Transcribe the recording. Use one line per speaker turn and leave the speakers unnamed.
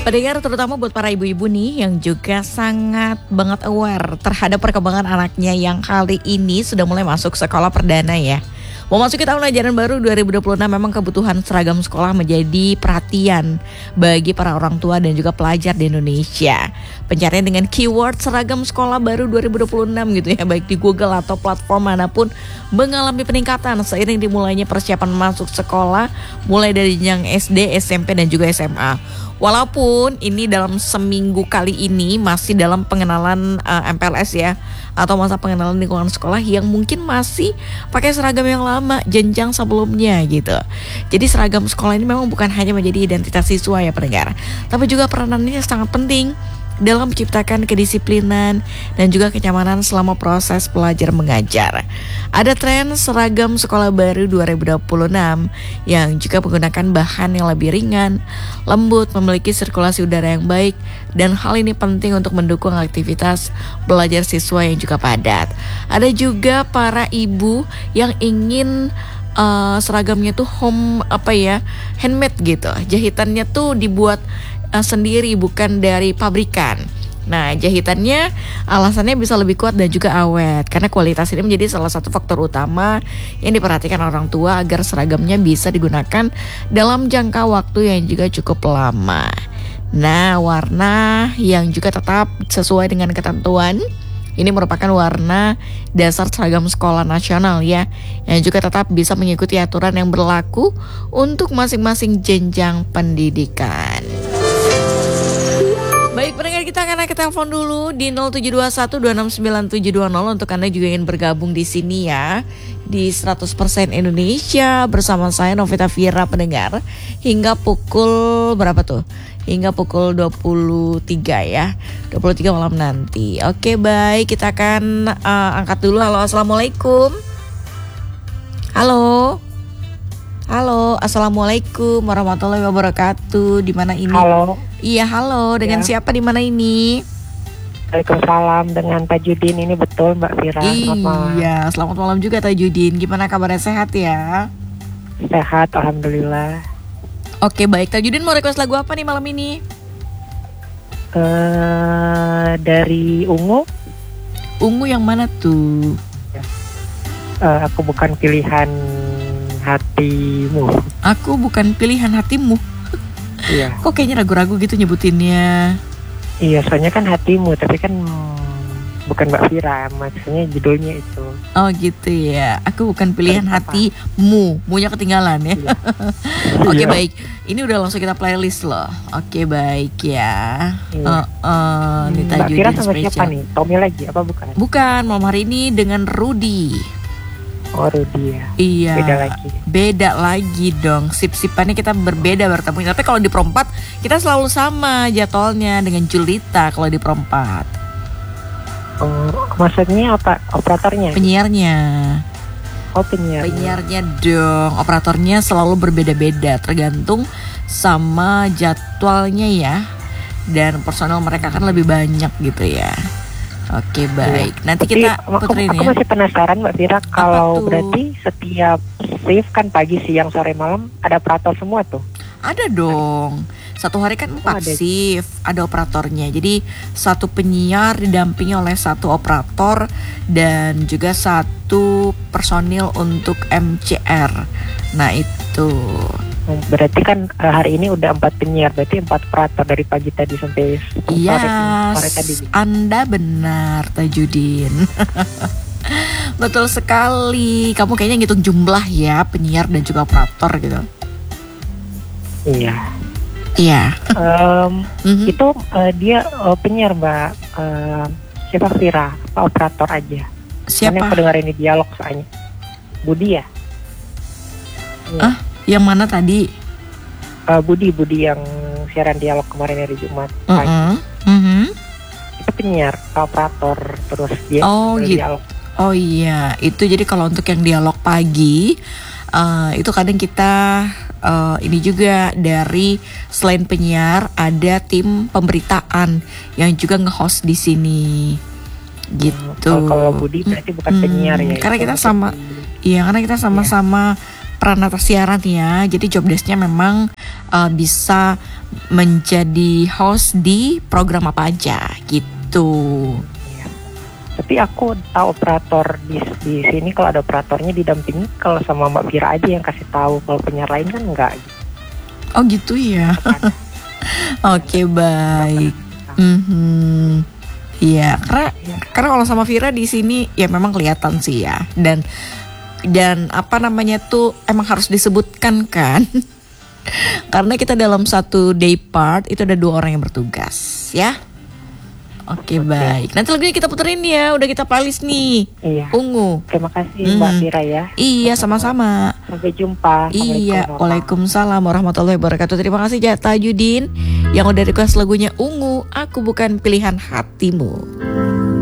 Pendengar, terutama buat para ibu-ibu nih yang juga sangat banget aware terhadap perkembangan anaknya yang kali ini sudah mulai masuk sekolah perdana ya. Memasuki tahun ajaran baru 2026, memang kebutuhan seragam sekolah menjadi perhatian bagi para orang tua dan juga pelajar di Indonesia. Pencarian dengan keyword seragam sekolah baru 2026 gitu ya, baik di Google atau platform manapun mengalami peningkatan seiring dimulainya persiapan masuk sekolah mulai dari jenjang SD, SMP dan juga SMA. Walaupun ini dalam seminggu kali ini masih dalam pengenalan MPLS ya, atau masa pengenalan lingkungan sekolah yang mungkin masih pakai seragam yang lama jenjang sebelumnya gitu. Jadi seragam sekolah ini memang bukan hanya menjadi identitas siswa ya pendengar, tapi juga peranannya sangat penting dalam menciptakan kedisiplinan dan juga kenyamanan selama proses belajar mengajar. Ada tren seragam sekolah baru 2026 yang juga menggunakan bahan yang lebih ringan, lembut, memiliki sirkulasi udara yang baik, dan hal ini penting untuk mendukung aktivitas belajar siswa yang juga padat. Ada juga para ibu yang ingin seragamnya tuh handmade gitu. Jahitannya tuh dibuat sendiri, bukan dari pabrikan. Nah, jahitannya alasannya bisa lebih kuat dan juga awet karena kualitas ini menjadi salah satu faktor utama yang diperhatikan orang tua agar seragamnya bisa digunakan dalam jangka waktu yang juga cukup lama. Nah, warna yang juga tetap sesuai dengan ketentuan ini merupakan warna dasar seragam sekolah nasional ya, yang juga tetap bisa mengikuti aturan yang berlaku untuk masing-masing jenjang pendidikan. Baik pendengar, kita akan angkat telepon dulu di 0721269720 untuk Anda juga ingin bergabung di sini ya, di 100% Indonesia bersama saya Novita Vira pendengar hingga pukul berapa tuh? Hingga pukul 23 ya, 23 malam nanti. Oke baik, kita akan angkat dulu. Halo, assalamualaikum. Halo, assalamualaikum warahmatullahi wabarakatuh. Di mana ini?
Halo.
Iya, halo. Dengan siapa di mana ini?
Waalaikumsalam, dengan Tajudin. Ini betul Mbak Vira.
Iya, selamat malam juga Tajudin. Gimana kabarnya, sehat ya?
Sehat, alhamdulillah.
Oke baik, Tajudin mau request lagu apa nih malam ini?
Dari Ungu.
Ungu yang mana tuh?
Aku bukan pilihan hatimu.
Aku bukan pilihan hatimu.
Iya.
Kok kayaknya ragu-ragu gitu nyebutinnya?
Iya, soalnya kan hatimu, tapi kan bukan Mbak Vira, maksudnya judulnya itu.
Oh gitu ya. Aku bukan pilihan hatimu. Munya ketinggalan ya.
Iya.
Oke
Iya.
baik. Ini udah langsung kita playlist loh. Oke baik ya.
Iya.
Nita
Mbak Vira sama
spesial.
siapa nih? Tommy lagi apa bukan?
Bukan, malam hari ini dengan Rudy.
Oh, Rudy ya.
Iya.
Beda lagi.
Beda lagi dong. Sip-sipannya kita berbeda bertemu. Tapi kalau di perempat kita selalu sama jadwalnya dengan Julita kalau di perempat.
Maksudnya apa? Operatornya?
Penyiarnya.
Oh, penyiarnya.
Penyiarnya dong. Operatornya selalu berbeda-beda tergantung sama jadwalnya ya. Dan personel mereka kan lebih banyak gitu ya. Oke baik. Nanti
tapi
kita puterin ya.
Aku masih penasaran Mbak Vira, kalau berarti setiap shift kan pagi, siang, sore, malam ada operator semua tuh?
Ada dong. Satu hari kan 4 shift, ada operatornya. Jadi satu penyiar didampingi oleh satu operator dan juga satu personil untuk MCR. Nah itu.
Berarti kan hari ini udah 4 penyiar, berarti 4 operator dari pagi tadi sampai sore tadi.
Anda benar Tajudin. Betul sekali. Kamu kayaknya ngitung jumlah ya penyiar dan juga operator gitu.
Iya.
Iya.
Itu dia penyiar Mbak. Siapa Vira? Apa operator aja?
Siapa?
Karena aku dengar ini dialog soalnya. Budi ya?
Ah, yang mana tadi?
Budi yang siaran dialog kemarin hari Jumat pagi. Itu penyiar, operator, terus dia
gitu.
dialog.
Oh iya, itu jadi kalau untuk yang dialog pagi itu kadang kita ini juga dari selain penyiar ada tim pemberitaan yang juga nge-host di sini gitu.
Kalau Budi berarti bukan penyiar ya?
Karena kita sama, iya karena kita sama-sama Pranata Siaran ya. Jadi job desk-nya memang bisa menjadi host di program apa aja gitu.
Ya. Tapi aku tahu operator di sini, kalau ada operatornya didampingi, kalau sama Mbak Vira aja yang kasih tahu, kalau penyiar lain kan enggak.
Oh gitu ya. Oke, baik. Iya, karena kalau sama Vira di sini ya memang kelihatan sih ya, dan apa namanya tuh emang harus disebutkan kan, karena kita dalam satu day part itu ada 2 orang yang bertugas ya. Oke, baik. Nanti lagunya kita puterin ya, udah kita playlist nih.
Iya.
Ungu.
Terima kasih Mbak Vira ya.
Iya, sama-sama.
Sampai jumpa.
Iya, waalaikumsalam warahmatullahi wabarakatuh. Terima kasih Jata Yudin yang udah request lagunya Ungu, Aku Bukan Pilihan Hatimu.